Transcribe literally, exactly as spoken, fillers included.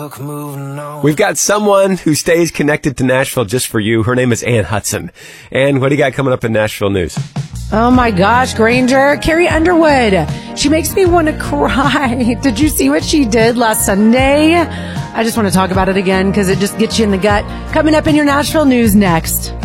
We've got someone who stays connected to Nashville just for you. Her name is Ann Hudson. Ann, what do you got coming up in Nashville news? Oh my gosh, Granger, Carrie Underwood. She makes me want to cry. Did you see what she did last Sunday? I just want to talk about it again because it just gets you in the gut. Coming up in your Nashville news next.